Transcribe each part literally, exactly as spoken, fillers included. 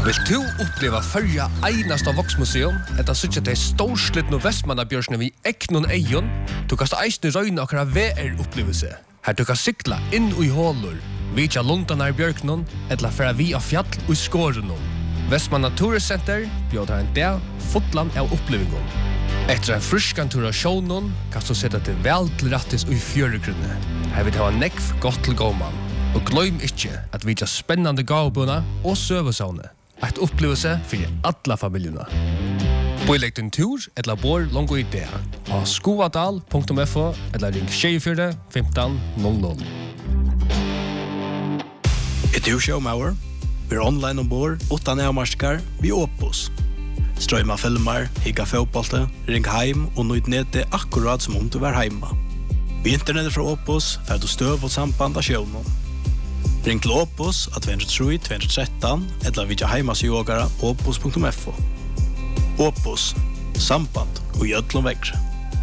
Vill du uppleva förja einasta Voxmuseum, etta suttja til storslitnu Vestmannabjørsne vi eknon eion, du kast eisne røyna okra V R-upplevelse. Her du kan sykla inn ui hålur, vitja lundanar bjørknon, etla færa vi av fjall ui skårenon. Vestmanna Turiscenter bjóðar en dag fotland av upplevingon. Etter en fruskan tur av sjånon, kan du sette til vel til rattis ui fjøregrunne. Her vil det ha nekv godt til gåman. Og gløym ikkje at vitja spennande gavbuna og søvesavne. Et upplevelse for alla familjerna. Boilegg din tur, etla bor longo idea. Ha skoadal punktum f o, etla ring tjejfyrre femton noll noll. Er du showmauer? Vi er online ombord, utan avmarskar, vi Opus. Strøyma filmer, higga fotbollte, ring heim og nøyd nede akkurat som om du var heima. Vi internettet fra Opus får du støv og samband av sjøvnen. Ring til Opus av två tre två ett tre eller vidja heimasjogara opus punktum f o. Opus, samband og gjødlom vekre.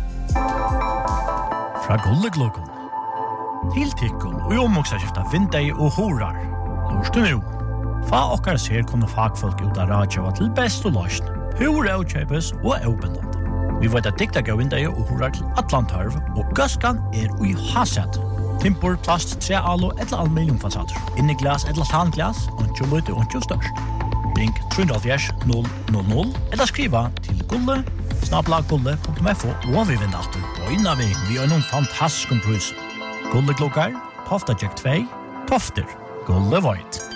Fra Gulleglokon. Tiltikkon og omoksaskifta vindei og horar. Lorst du nu? Fa okkar ser kunne fagfolk ut av radjava til best og løsn. Hur avkjøpes og avbindende. Vi vet at dikta gav vindei og horar til Atlantarv, og gaskan er ui hasset. Timpor, plast, tre alo eller aluminiumfasader. Inni glas eller tanglas, ontjo løyte ontjo størst. Ring tre null null null eller skriva til gulle, snabla gulle punktum f o og vi vinner alltid på innan vi vi har noen fantastisk pris. Gulle klokkar, Tofta Jack två, Tofter, Gulle Void.